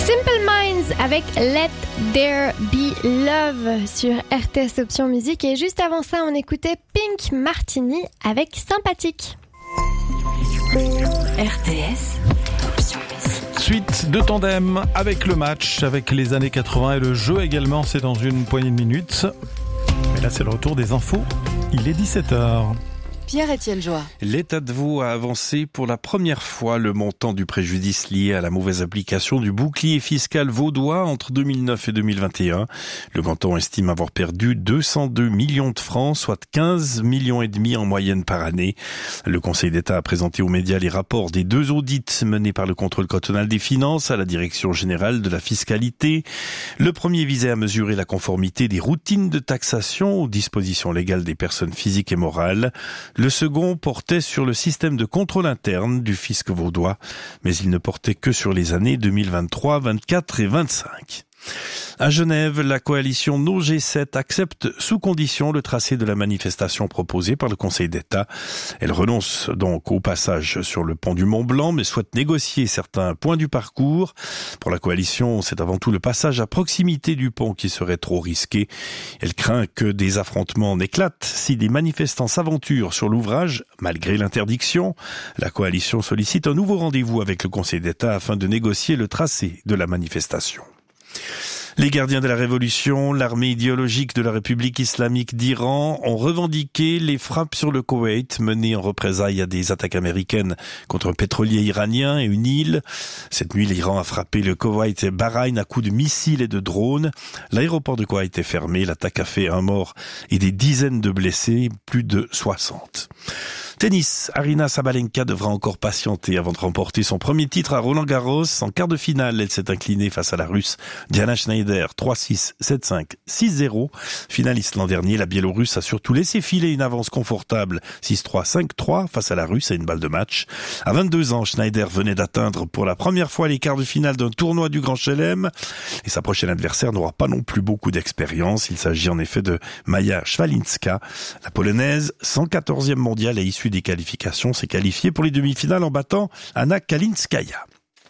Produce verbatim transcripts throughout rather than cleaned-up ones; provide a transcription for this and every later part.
Simple Minds avec Let There Be Love sur R T S Option Musique. Et juste avant ça, on écoutait Pink Martini avec Sympathique. R T S Option Musique. Suite de Tandem avec le match, avec les années quatre-vingts et le jeu également, c'est dans une poignée de minutes. Mais là, c'est le retour des infos. Il est dix-sept heures. Pierre-Étienne Joie. L'état de veau a avancé pour la première fois le montant du préjudice lié à la mauvaise application du bouclier fiscal vaudois entre deux mille neuf et deux mille vingt et un. Le canton estime avoir perdu deux cent deux millions de francs, soit quinze millions et demi en moyenne par année. Le Conseil d'État a présenté aux médias les rapports des deux audits menés par le contrôle cantonal des finances à la Direction générale de la fiscalité. Le premier visait à mesurer la conformité des routines de taxation aux dispositions légales des personnes physiques et morales. Le second portait sur le système de contrôle interne du fisc vaudois, mais il ne portait que sur les années deux mille vingt-trois, vingt-quatre et vingt-cinq. À Genève, la coalition No G sept accepte sous condition le tracé de la manifestation proposée par le Conseil d'État. Elle renonce donc au passage sur le pont du Mont-Blanc, mais souhaite négocier certains points du parcours. Pour la coalition, c'est avant tout le passage à proximité du pont qui serait trop risqué. Elle craint que des affrontements n'éclatent si des manifestants s'aventurent sur l'ouvrage, malgré l'interdiction. La coalition sollicite un nouveau rendez-vous avec le Conseil d'État afin de négocier le tracé de la manifestation. Les gardiens de la Révolution, l'armée idéologique de la République islamique d'Iran, ont revendiqué les frappes sur le Koweït menées en représailles à des attaques américaines contre un pétrolier iranien et une île. Cette nuit, l'Iran a frappé le Koweït et Bahreïn à coups de missiles et de drones. L'aéroport de Koweït est fermé. L'attaque a fait un mort et des dizaines de blessés, plus de soixante. Tennis, Aryna Sabalenka devra encore patienter avant de remporter son premier titre à Roland-Garros. En quart de finale, elle s'est inclinée face à la Russe Diana Schneider, trois six, sept cinq, six zéro. Finaliste l'an dernier, la Biélorusse a surtout laissé filer une avance confortable, six trois, cinq trois, face à la Russe à une balle de match. À vingt-deux ans, Schneider venait d'atteindre pour la première fois les quarts de finale d'un tournoi du Grand Chelem. Et sa prochaine adversaire n'aura pas non plus beaucoup d'expérience. Il s'agit en effet de Maja Szwalinska. La Polonaise, cent quatorzième mondiale et issue des qualifications, s'est qualifiée pour les demi-finales en battant Anna Kalinskaya.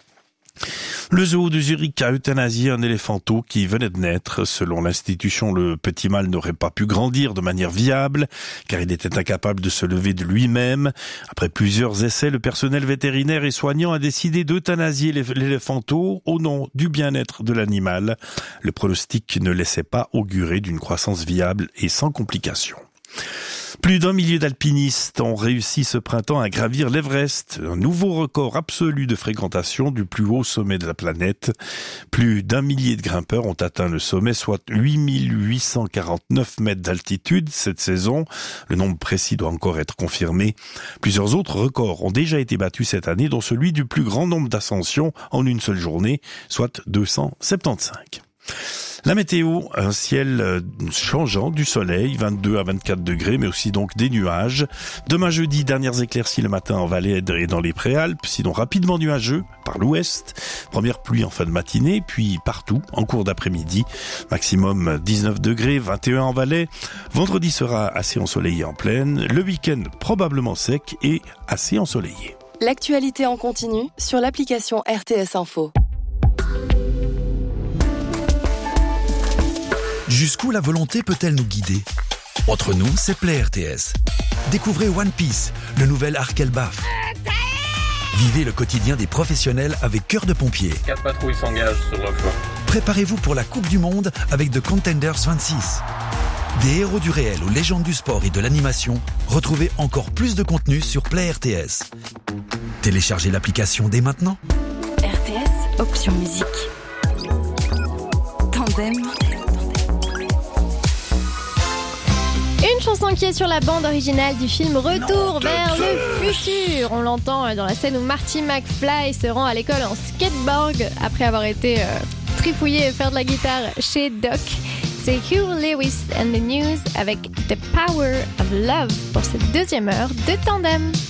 Le zoo de Zurich a euthanasié un éléphanteau qui venait de naître. Selon l'institution, le petit mâle n'aurait pas pu grandir de manière viable car il était incapable de se lever de lui-même. Après plusieurs essais, le personnel vétérinaire et soignant a décidé d'euthanasier l'éléphanteau au nom du bien-être de l'animal. Le pronostic ne laissait pas augurer d'une croissance viable et sans complications. Plus d'un millier d'alpinistes ont réussi ce printemps à gravir l'Everest, un nouveau record absolu de fréquentation du plus haut sommet de la planète. Plus d'un millier de grimpeurs ont atteint le sommet, soit huit mille huit cent quarante-neuf mètres d'altitude cette saison. Le nombre précis doit encore être confirmé. Plusieurs autres records ont déjà été battus cette année, dont celui du plus grand nombre d'ascensions en une seule journée, soit deux cent soixante-quinze. La météo, un ciel changeant, du soleil, vingt-deux à vingt-quatre degrés, mais aussi donc des nuages. Demain jeudi, dernières éclaircies le matin en Valais et dans les Préalpes, sinon rapidement nuageux par l'ouest. Première pluie en fin de matinée, puis partout en cours d'après-midi. Maximum dix-neuf degrés, vingt et un en Valais. Vendredi sera assez ensoleillé en plaine. Le week-end probablement sec et assez ensoleillé. L'actualité en continu sur l'application R T S Info. Jusqu'où la volonté peut-elle nous guider ? Entre nous, c'est Play R T S. Découvrez One Piece, le nouvel arc Elbaf. Vivez le quotidien des professionnels avec cœur de pompier. Quatre patrouilles s'engagent sur le flanc. Préparez-vous pour la Coupe du Monde avec The Contenders vingt-six. Des héros du réel aux légendes du sport et de l'animation, retrouvez encore plus de contenu sur Play R T S. Téléchargez l'application dès maintenant. R T S Option Musique. Tandem. Une chanson qui est sur la bande originale du film Retour vers le futur. On l'entend dans la scène où Marty McFly se rend à l'école en skateboard après avoir été euh, trifouillé et faire de la guitare chez Doc. C'est Hugh Lewis and the News avec The Power of Love pour cette deuxième heure de Tandem.